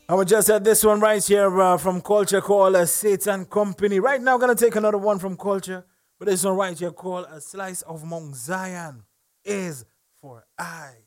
I would just had this one right here from Culture called Satan Company. Right now, I'm going to take another one from Culture. But this one right here called A Slice of Mount Zion is for I.